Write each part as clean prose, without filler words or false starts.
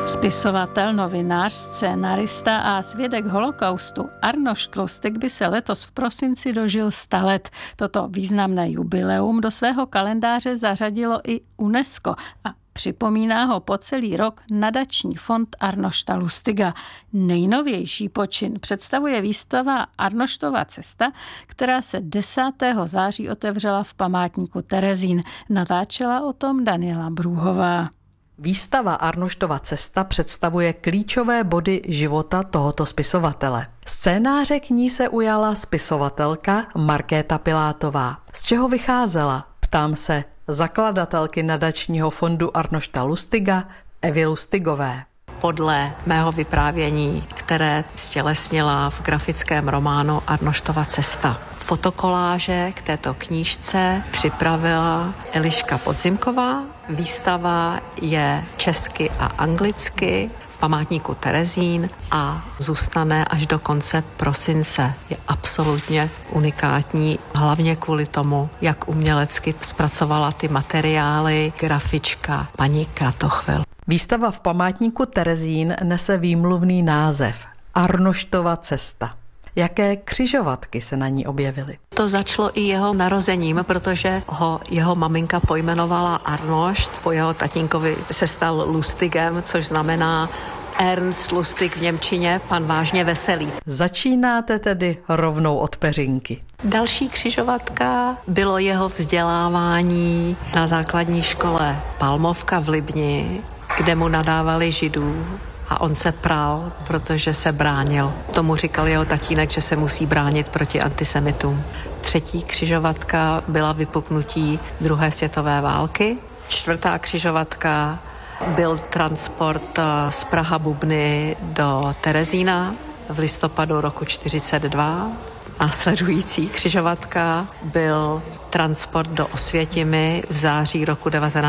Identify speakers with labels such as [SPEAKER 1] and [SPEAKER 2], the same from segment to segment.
[SPEAKER 1] Spisovatel, novinář, scénarista a svědek holokaustu Arnošt Lustig by se letos v prosinci dožil 100 let. Toto významné jubileum do svého kalendáře zařadilo i UNESCO a připomíná ho po celý rok nadační fond Arnošta Lustiga. Nejnovější počin představuje výstava Arnoštova cesta, která se 10. září otevřela v památníku Terezín. Natáčela o tom Daniela Brůhová.
[SPEAKER 2] Výstava Arnoštova cesta představuje klíčové body života tohoto spisovatele. Scénáře k ní se ujala spisovatelka Markéta Pilátová. Z čeho vycházela? Ptám se zakladatelky nadačního fondu Arnošta Lustiga Evy Lustigové.
[SPEAKER 3] Podle mého vyprávění, které stělesnila v grafickém románu Arnoštova cesta. Fotokoláže k této knížce připravila Eliška Podzimková. Výstava je česky a anglicky v památníku Terezín a zůstane až do konce prosince. Je absolutně unikátní, hlavně kvůli tomu, jak umělecky zpracovala ty materiály grafička paní Kratochvil.
[SPEAKER 2] Výstava v památníku Terezín nese výmluvný název Arnoštova cesta. Jaké křižovatky se na ní objevily?
[SPEAKER 3] To začalo i jeho narozením, protože ho jeho maminka pojmenovala Arnošt, po jeho tatínkovi se stal Lustigem, což znamená Ernst Lustig v němčině, pan vážně veselý.
[SPEAKER 2] Začínáte tedy rovnou od peřinky.
[SPEAKER 3] Další křižovatka bylo jeho vzdělávání na základní škole Palmovka v Libni, kde mu nadávali Židů a on se pral, protože se bránil. Tomu říkal jeho tatínek, že se musí bránit proti antisemitům. Třetí křižovatka byla vypuknutí druhé světové války. Čtvrtá křižovatka byl transport z Praha Bubny do Terezína v listopadu roku 1942. Následující křižovatka byl transport do Osvětimi v září roku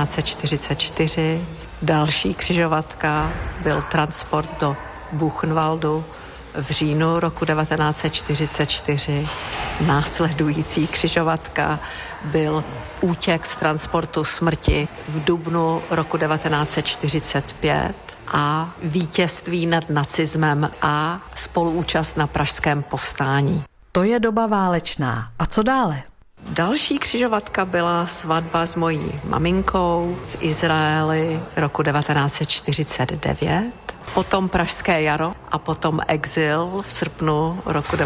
[SPEAKER 3] 1944. Další křižovatka byl transport do Buchenwaldu v říjnu roku 1944. Následující křižovatka byl útěk z transportu smrti v dubnu roku 1945 a vítězství nad nacismem a spoluúčast na pražském povstání.
[SPEAKER 2] To je doba válečná. A co dále?
[SPEAKER 3] Další křižovatka byla svatba s mojí maminkou v Izraeli roku 1949, potom Pražské jaro a potom exil v srpnu roku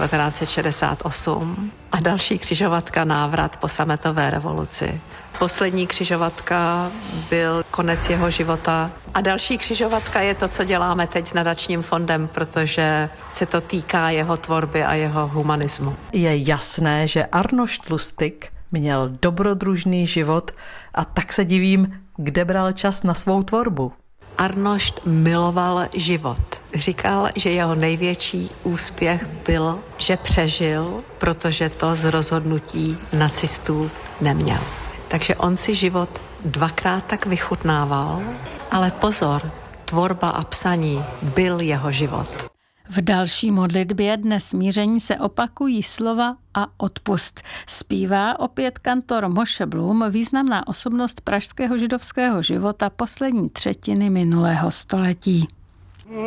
[SPEAKER 3] 1968 a další křižovatka návrat po sametové revoluci. Poslední křižovatka byl konec jeho života a další křižovatka je to, co děláme teď s nadačním fondem, protože se to týká jeho tvorby a jeho humanismu.
[SPEAKER 2] Je jasné, že Arnošt Lustig měl dobrodružný život a tak se divím, kde bral čas na svou tvorbu.
[SPEAKER 3] Arnošt miloval život. Říkal, že jeho největší úspěch byl, že přežil, protože to z rozhodnutí nacistů neměl. Takže on si život dvakrát tak vychutnával, ale pozor, tvorba a psaní byl jeho život.
[SPEAKER 1] V další modlitbě Dne smíření se opakují slova a odpust. Zpívá opět kantor Moshe Blum, významná osobnost pražského židovského života poslední třetiny minulého století.